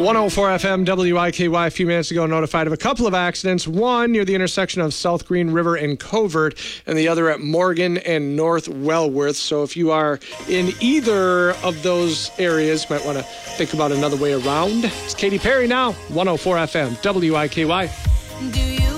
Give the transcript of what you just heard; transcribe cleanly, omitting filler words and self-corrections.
104 FM WIKY a few minutes ago notified of a couple of accidents. One near the intersection of South Green River and Covert, and the other at Morgan and North Wellworth. So if you are in either of those areas, you might want to think about another way around. It's Katy Perry now, 104 FM WIKY.